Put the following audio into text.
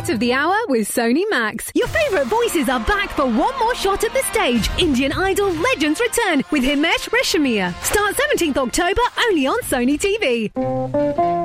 Shot of the Hour with Sony Max. Your favourite voices are back for one more shot at the stage. Indian Idol Legends return with Himesh Reshammiya. Start 17th October only on Sony TV.